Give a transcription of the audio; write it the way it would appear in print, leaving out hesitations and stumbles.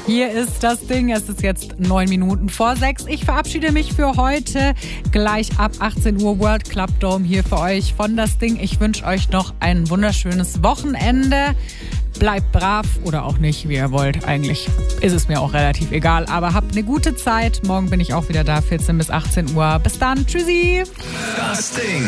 Hier ist das Ding. Es ist jetzt 9 Minuten vor 6. Ich verabschiede mich für heute. Gleich ab 18 Uhr World Club Dome hier für euch von das Ding. Ich wünsche euch noch ein wunderschönes Wochenende. Bleibt brav oder auch nicht, wie ihr wollt. Eigentlich ist es mir auch relativ egal. Aber habt eine gute Zeit. Morgen bin ich auch wieder da, 14 bis 18 Uhr. Bis dann. Tschüssi. Das Ding.